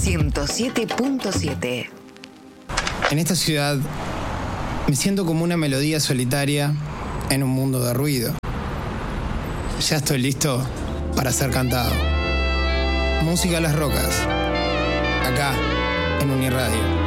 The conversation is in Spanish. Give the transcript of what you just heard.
107.7. En esta ciudad me siento como una melodía solitaria en un mundo de ruido. Ya estoy listo para ser cantado. Música a las rocas, acá en Uniradio.